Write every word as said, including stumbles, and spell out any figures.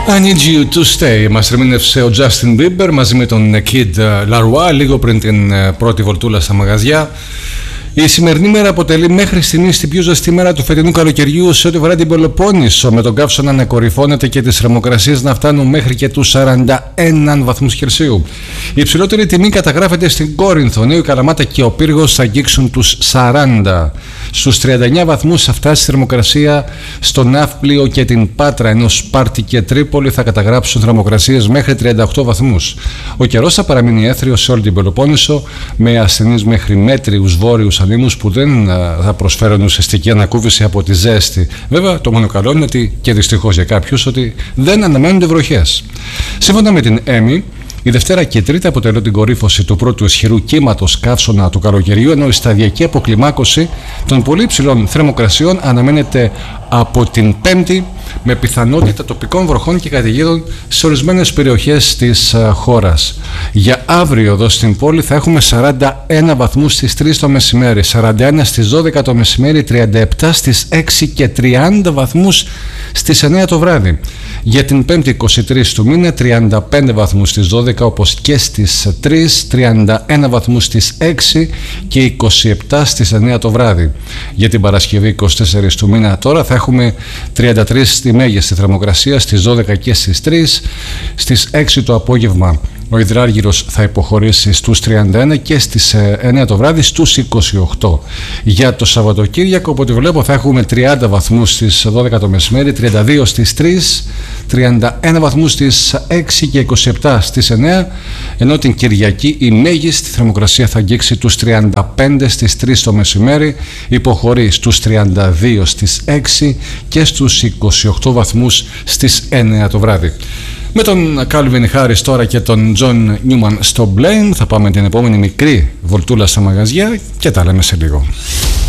I need you to stay. Μας ερμήνευσε ο Justin Bieber μαζί με τον Kid Laroi λίγο πριν την πρώτη βολτούλα στα μαγαζιά. Η σημερινή μέρα αποτελεί μέχρι στιγμής την πιο ζεστή μέρα του φετινού καλοκαιριού σε ό,τι αφορά την Πελοπόννησο, με τον καύσωνα να κορυφώνεται και τις θερμοκρασίες να φτάνουν μέχρι και τους σαράντα ένα βαθμούς Κελσίου. Η υψηλότερη τιμή καταγράφεται στην Κόρινθο, Νέο Καλαμάτα και ο Πύργος θα αγγίξουν τους σαράντα. Στους τριάντα εννέα βαθμούς θα φτάσει η θερμοκρασία στο Ναύπλιο και την Πάτρα, ενώ Σπάρτη και Τρίπολη θα καταγράψουν θερμοκρασίες μέχρι τριάντα οκτώ βαθμούς. Ο καιρός θα παραμείνει έθριος σε όλη την Πελοπόννησο, με ασθενείς μέχρι μέτριους βόρειους ανήμους που δεν θα προσφέρουν ουσιαστική ανακούφιση από τη ζέστη. Βέβαια, το μόνο καλό είναι ότι, και δυστυχώς για κάποιους, ότι δεν αναμένονται βροχές. Σύμφωνα με την ΕΜΗ, η Δευτέρα και η Τρίτη αποτελούν την κορύφωση του πρώτου ισχυρού κύματος καύσωνα του καλοκαιριού, ενώ η σταδιακή αποκλιμάκωση των πολύ υψηλών θερμοκρασιών αναμένεται από την Πέμπτη, με πιθανότητα τοπικών βροχών και καταιγίδων σε ορισμένες περιοχές της χώρας. Για αύριο εδώ στην πόλη θα έχουμε σαράντα ένα βαθμούς στις τρεις το μεσημέρι, σαράντα ένα στις δώδεκα το μεσημέρι, τριάντα επτά στις έξι και τριάντα βαθμούς στις εννέα το βράδυ. Για την Πέμπτη είκοσι τρεις του μήνα, τριάντα πέντε βαθμούς στις δώδεκα όπως και στις τρεις, τριάντα ένα βαθμούς στις έξι και είκοσι επτά στις εννέα το βράδυ. Για την Παρασκευή είκοσι τέσσερις του μήνα τώρα θα έχουμε τριάντα τρεις στη μέγιστη θερμοκρασία, στις δώδεκα και στις τρεις, στις έξι το απόγευμα ο υδράργυρος θα υποχωρήσει στους τριάντα ένα και στις εννέα το βράδυ στους είκοσι οκτώ. Για το Σαββατοκύριακο, από ό,τι βλέπω, θα έχουμε τριάντα βαθμούς στις δώδεκα το μεσημέρι, τριάντα δύο στις τρεις, τριάντα ένα βαθμούς στις έξι και είκοσι επτά στις εννέα, ενώ την Κυριακή η μέγιστη θερμοκρασία θα αγγίξει τους τριάντα πέντε στις τρεις το μεσημέρι, υποχωρεί στους τριάντα δύο στις έξι και στους είκοσι οκτώ βαθμούς στις εννέα το βράδυ. Με τον Calvin Harris τώρα και τον John Newman στο Blame θα πάμε την επόμενη μικρή βολτούλα στα μαγαζιά και τα λέμε σε λίγο.